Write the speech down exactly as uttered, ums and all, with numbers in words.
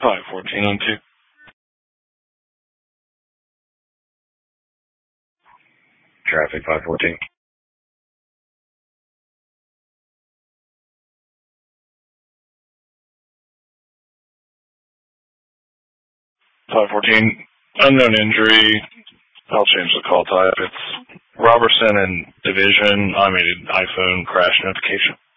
five fourteen on two. Traffic five fourteen. five fourteen, unknown injury. I'll change the call type. It's Robertson and Division automated iPhone crash notification.